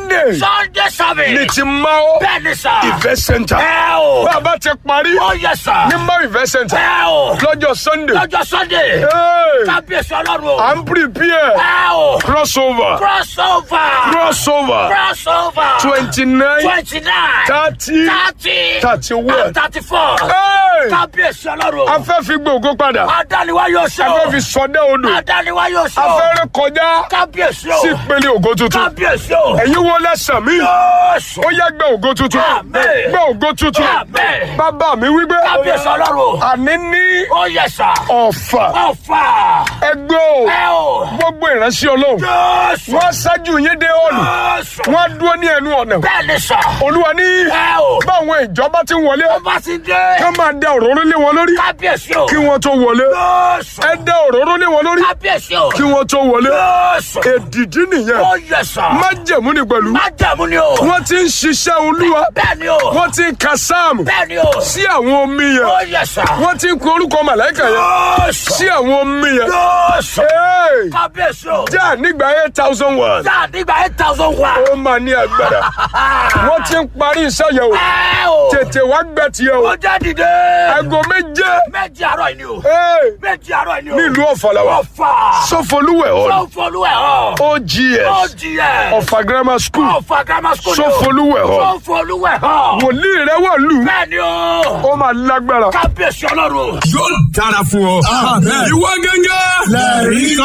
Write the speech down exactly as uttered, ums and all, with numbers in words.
Sunday. Sunday service. ní ti Mao Bẹ́ẹ̀ni sà. Event Center. Ẹ o. bàbá ti parí. Ó yẹ sà. ní Mao Event Center. Ẹ o. lọ́jọ́ Sunday. Lọ́jọ́ Sunday. Hey. Kábíyèsí Ọlọ́run. à ń prepare. Ẹ o. crossover. Crossover. crossover. Crossover. twenty-nine. Twenty-nine. thirty. Thirty. thirty-one. And thirty-four. Hey. Kábíyèsí Ọlọ́run. a fẹ́ fi gbé ògo padà. Adániwá yóò ṣe a o. fẹ́ fi sọdẹ́ odò. Adániwá yóò ṣe a o. fẹ́ ré kọjá Kábíyèsí o. sí ìpele ògo tuntun. Kábíyèsí o. ẹ̀yin wo lẹ́sàn mí. Yóòsù. ó yá gbé ògo tuntun. Àmín. gbé ògo tuntun. Àmín. bàbá mi wí pé. Kábíyèsí Ọlọ́run. àní ní Ó yẹ sà. ọ̀fà. Ọ̀fà. ẹgbẹ́ o. Ẹ o. gbogbo ìránṣẹ́ Ọlọ́run. Yóòsù. wọ́n ṣáájú yín dé ọ̀nà. Yóòsù. wọ́n dúró ní ẹnu ọ̀nà. Bẹ́ẹ̀ni sà. olúwa ní. Ẹ o. báwọn ìjọba ti ń wọlé. Ó bá ti dé. ká máa da òróró lé wọn lórí. Kábíyèsí o. kí wọ́n tó wọlé. Yóòsù. ẹ da òróró lé wọn lórí. Kábíyèsí o. kí wọ́n tó wọlé. Yóòsù. èdìdí nìyẹn. Ó yẹ sà. májẹ̀mú ni pẹ̀lú. Májẹ̀mú ni o. wọ́n ti ń ṣiṣẹ́ olúwa. Bẹ́ẹ̀ni o. wọ́n ti ń ka sáàmù. Bẹ́ẹ̀ni o. sí àwọn omi yẹn. Ó yẹ sà. wọ́n ti ń kọ orúkọ màláíkà yẹn. Yóòsù. sí àwọn omi yẹn. Yóòsù. Hey! Kábíyèsí o. já nígbà eight thousand one. Jáà nígbà eight thousand one. ó máa ní agbára. wọ́n ti ń parí iṣẹ́ yẹn o. Ẹ o. tètè wá gbẹ tiẹ̀ o. Ó jẹ́ dìde. aago méje. Méjì àárọ̀ yìí ni o. Hey! Méjì àárọ̀ yìí ni o. nílùú Ọ̀fà la wà. Ọ̀fà. Sọfọlúwẹ̀ hall. Sọfọlúwẹ̀ hall. O G S. O G S. Ọ̀fà grammar school. Ọ̀fà grammar school ni o. Sọfọlúwẹ̀ hall. Sọfọlúwẹ̀ hall. wòlíì rẹ wà lù. Bẹ́ẹ̀ni o. ó máa lágbára. Kábíyèsí Ọlọ́run. yóò dára fún ọ. ìwọ gẹ́gẹ́ lẹ́rìí kan.